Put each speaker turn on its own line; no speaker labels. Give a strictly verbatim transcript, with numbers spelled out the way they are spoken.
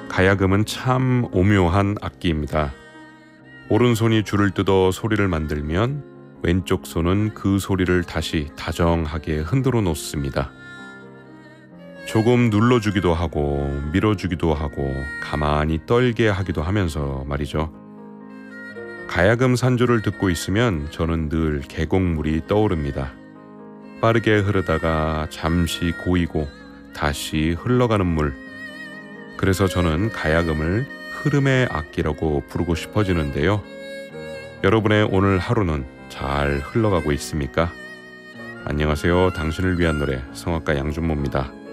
가야금은 참 오묘한 악기입니다. 오른손이 줄을 뜯어 소리를 만들면 왼쪽 손은 그 소리를 다시 다정하게 흔들어 놓습니다. 조금 눌러주기도 하고 밀어주기도 하고 가만히 떨게 하기도 하면서 말이죠. 가야금 산조를 듣고 있으면 저는 늘 계곡물이 떠오릅니다. 빠르게 흐르다가 잠시 고이고 다시 흘러가는 물. 그래서 저는 가야금을 흐름의 악기라고 부르고 싶어지는데요. 여러분의 오늘 하루는 잘 흘러가고 있습니까? 안녕하세요. 당신을 위한 노래 성악가 양준모입니다.